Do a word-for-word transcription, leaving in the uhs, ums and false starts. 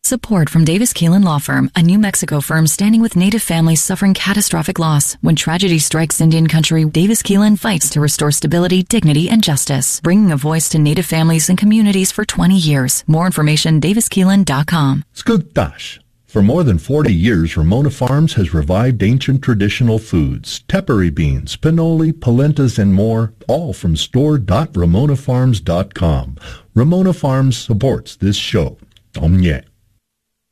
Support from Davis Keelan Law Firm, a New Mexico firm standing with Native families suffering catastrophic loss. When tragedy strikes Indian country, Davis Keelan fights to restore stability, dignity, and justice, bringing a voice to Native families and communities for twenty years. More information, davis keelan dot com. Skugtash. For more than forty years, Ramona Farms has revived ancient traditional foods, tepary beans, pinoli, polentas, and more, all from store dot ramona farms dot com. Ramona Farms supports this show. Omye.